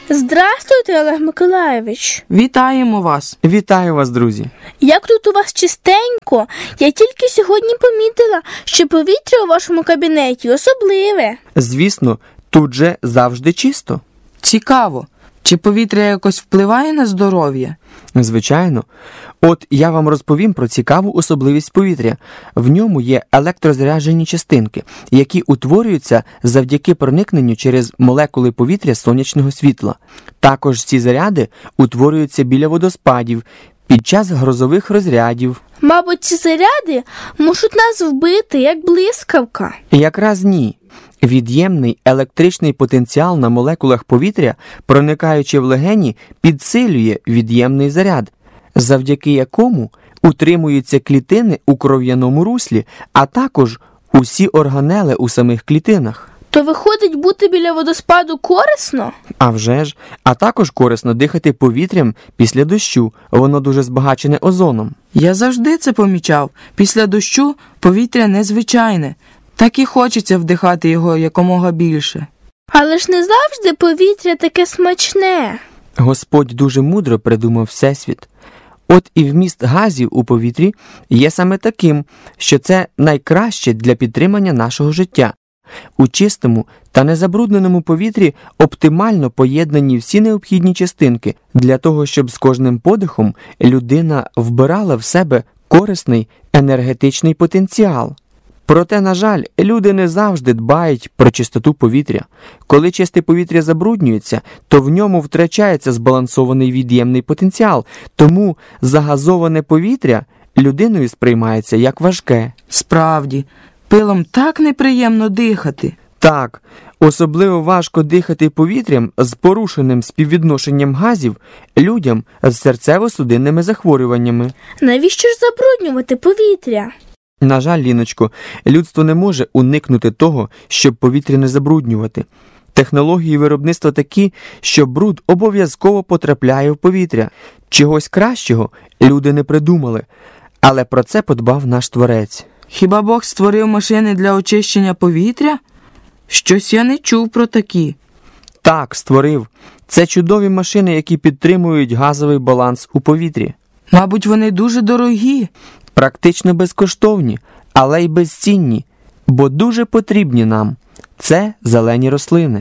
Здравствуйте, Олег Миколайович. Вітаємо вас. Вітаю вас, друзі. Як тут у вас чистенько. Я тільки сьогодні помітила, що повітря у вашому кабінеті особливе. Звісно, тут же завжди чисто. Цікаво, чи повітря якось впливає на здоров'я? Звичайно. От я вам розповім про цікаву особливість повітря. В ньому є електрозаряджені частинки, які утворюються завдяки проникненню через молекули повітря сонячного світла. Також ці заряди утворюються біля водоспадів, під час грозових розрядів. Мабуть, ці заряди можуть нас вбити, як блискавка. Якраз ні. Від'ємний електричний потенціал на молекулах повітря, проникаючи в легені, підсилює від'ємний заряд, завдяки якому утримуються клітини у кров'яному руслі, а також усі органели у самих клітинах. То виходить, бути біля водоспаду корисно? А вже ж, а також корисно дихати повітрям після дощу, воно дуже збагачене озоном. Я завжди це помічав. Після дощу повітря незвичайне. Так і хочеться вдихати його якомога більше. Але ж не завжди повітря таке смачне. Господь дуже мудро придумав Всесвіт. От і вміст газів у повітрі є саме таким, що це найкраще для підтримання нашого життя. У чистому та незабрудненому повітрі оптимально поєднані всі необхідні частинки для того, щоб з кожним подихом людина вбирала в себе корисний енергетичний потенціал. Проте, на жаль, люди не завжди дбають про чистоту повітря. Коли чисте повітря забруднюється, то в ньому втрачається збалансований від'ємний потенціал, тому загазоване повітря людиною сприймається як важке. Справді, пилом так неприємно дихати. Так, особливо важко дихати повітрям з порушеним співвідношенням газів людям з серцево-судинними захворюваннями. Навіщо ж забруднювати повітря? На жаль, Ліночко, людство не може уникнути того, щоб повітря не забруднювати. Технології виробництва такі, що бруд обов'язково потрапляє в повітря. Чогось кращого люди не придумали, але про це подбав наш Творець. Хіба Бог створив машини для очищення повітря? Щось я не чув про такі. Так, створив. Це чудові машини, які підтримують газовий баланс у повітрі. Мабуть, вони дуже дорогі. Практично безкоштовні, але й безцінні, бо дуже потрібні нам. Це зелені рослини.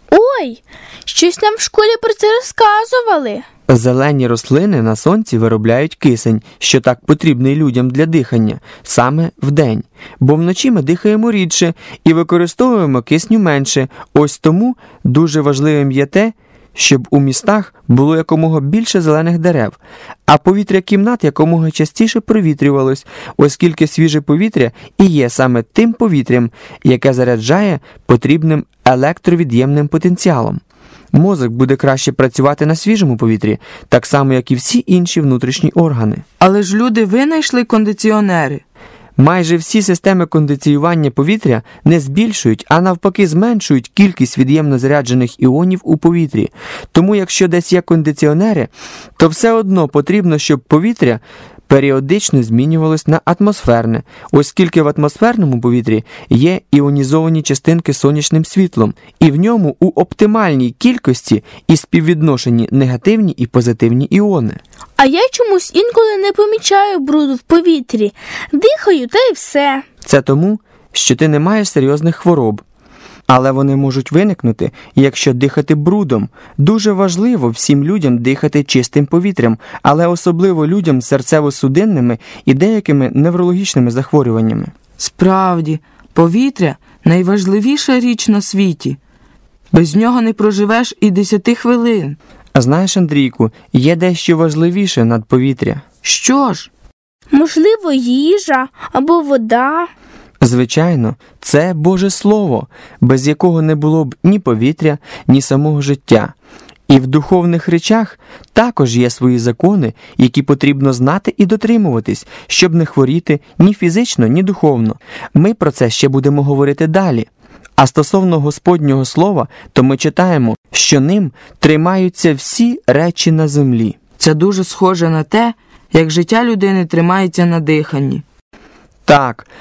Ой, щось нам в школі про це розказували. Зелені рослини на сонці виробляють кисень, що так потрібний людям для дихання, саме вдень. Бо вночі ми дихаємо рідше і використовуємо кисню менше. Ось тому дуже важливим є те, щоб у містах було якомога більше зелених дерев, а повітря кімнат якомога частіше провітрювалось, оскільки свіже повітря і є саме тим повітрям, яке заряджає потрібним електровід'ємним потенціалом. Мозок буде краще працювати на свіжому повітрі, так само, як і всі інші внутрішні органи. Але ж люди винайшли кондиціонери. Майже всі системи кондиціювання повітря не збільшують, а навпаки зменшують кількість від'ємно заряджених іонів у повітрі. Тому якщо десь є кондиціонери, то все одно потрібно, щоб повітря періодично змінювалось на атмосферне, оскільки в атмосферному повітрі є іонізовані частинки сонячним світлом, і в ньому у оптимальній кількості і співвідношенні негативні і позитивні іони. А я чомусь інколи не помічаю бруду в повітрі. Дихаю та й все. Це тому, що ти не маєш серйозних хвороб. Але вони можуть виникнути, якщо дихати брудом. Дуже важливо всім людям дихати чистим повітрям, але особливо людям з серцево-судинними і деякими неврологічними захворюваннями. Справді, повітря – найважливіша річ на світі. Без нього не проживеш і 10 хвилин. А знаєш, Андрійку, є дещо важливіше над повітря. Що ж? Можливо, їжа або вода. Звичайно, це Боже Слово, без якого не було б ні повітря, ні самого життя. І в духовних речах також є свої закони, які потрібно знати і дотримуватись, щоб не хворіти ні фізично, ні духовно. Ми про це ще будемо говорити далі. А стосовно Господнього Слова, то ми читаємо, що ним тримаються всі речі на землі. Це дуже схоже на те, як життя людини тримається на диханні. Так,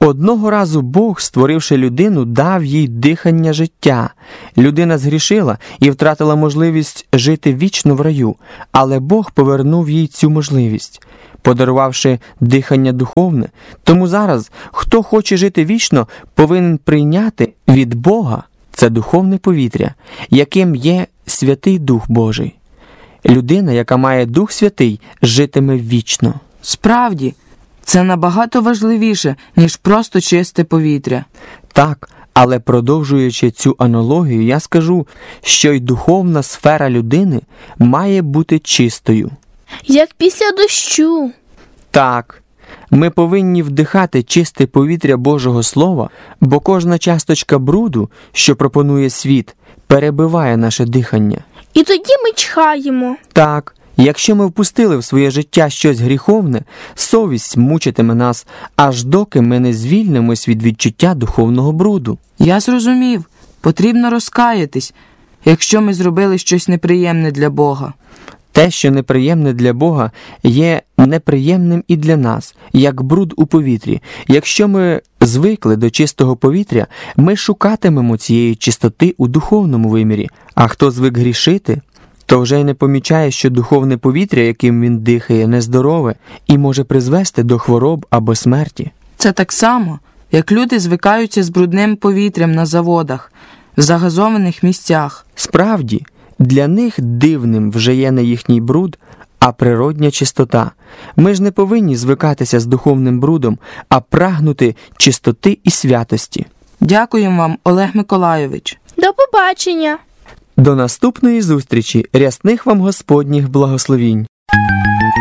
Одного разу Бог, створивши людину, дав їй дихання життя. Людина згрішила і втратила можливість жити вічно в раю, але Бог повернув їй цю можливість, подарувавши дихання духовне. Тому зараз, хто хоче жити вічно, повинен прийняти від Бога це духовне повітря, яким є Святий Дух Божий. Людина, яка має Дух Святий, житиме вічно. Справді, це набагато важливіше, ніж просто чисте повітря. Так, але продовжуючи цю аналогію, я скажу, що й духовна сфера людини має бути чистою. Як після дощу. Так, ми повинні вдихати чисте повітря Божого Слова, бо кожна часточка бруду, що пропонує світ, перебиває наше дихання. І тоді ми чхаємо. Так, якщо ми впустили в своє життя щось гріховне, совість мучитиме нас, аж доки ми не звільнимось від відчуття духовного бруду. Я зрозумів, потрібно розкаятись, якщо ми зробили щось неприємне для Бога. Те, що неприємне для Бога, є неприємним і для нас, як бруд у повітрі. Якщо ми звикли до чистого повітря, ми шукатимемо цієї чистоти у духовному вимірі. А хто звик грішити, то вже й не помічає, що духовне повітря, яким він дихає, нездорове і може призвести до хвороб або смерті. Це так само, як люди звикаються з брудним повітрям на заводах, в загазованих місцях. Справді, для них дивним вже є не їхній бруд, а природня чистота. Ми ж не повинні звикатися з духовним брудом, а прагнути чистоти і святості. Дякуємо вам, Олег Миколайович. До побачення! До наступної зустрічі! Рясних вам Господніх благословінь!